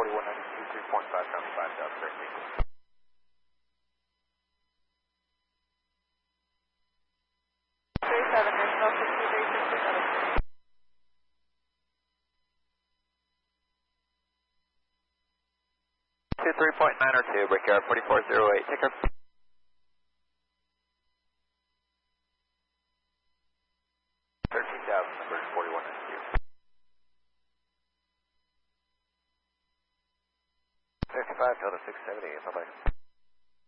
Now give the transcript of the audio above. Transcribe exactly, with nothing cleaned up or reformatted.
forty-one ninety-two, three point five, coming five thousand, thirteen. three seven, National sixty three sixty seven. two three point nine or two, Brickyard forty-four oh eight, take care. thirteen thousand, number forty-one ninety-two. fifty-five, Delta six seventy, bye bye.